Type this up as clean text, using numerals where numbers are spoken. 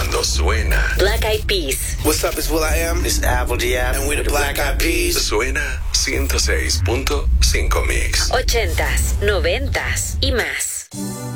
cuando suena. Black Eyed Peas. What's up, it's will.i.am. It's Apple Diab. And we're the Black Eyed Peas. Suena 106.5 Mix. 80s, 90s y más.